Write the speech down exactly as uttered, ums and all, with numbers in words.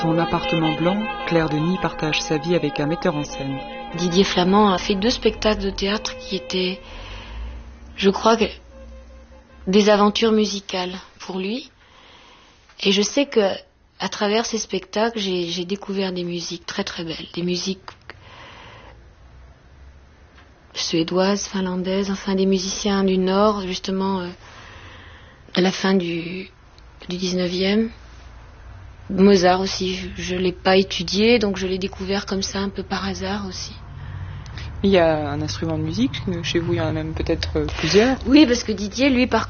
Dans l'appartement blanc, Claire Denis partage sa vie avec un metteur en scène. Didier Flamand a fait deux spectacles de théâtre qui étaient, je crois, des aventures musicales pour lui. Et je sais que à travers ces spectacles, j'ai, j'ai découvert des musiques très très belles, des musiques suédoises, finlandaises, enfin des musiciens du Nord, justement, euh, à la fin du, du dix-neuvième. Mozart aussi, je ne l'ai pas étudié, donc je l'ai découvert comme ça, un peu par hasard aussi. Il y a un instrument de musique, chez vous il y en a même peut-être plusieurs. Oui, parce que Didier, lui, par